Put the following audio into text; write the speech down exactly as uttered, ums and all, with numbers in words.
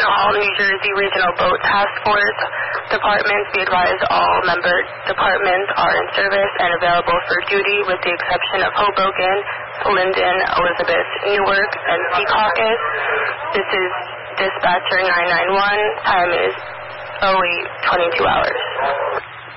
all New Jersey Regional Boat Task Force departments, be advised all member departments are in service and available for duty with the exception of Hoboken, Linden, Elizabeth, Newark, and Secaucus. This is Dispatcher nine nine one. Time is oh eight twenty-two hours.